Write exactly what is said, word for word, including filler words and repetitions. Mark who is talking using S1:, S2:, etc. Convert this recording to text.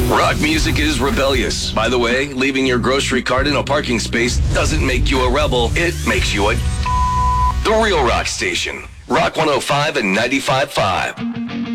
S1: Rock music is rebellious. By the way, leaving your grocery cart in a parking space doesn't make you a rebel. It makes you a... The Real Rock Station. Rock one oh five and ninety-five point five.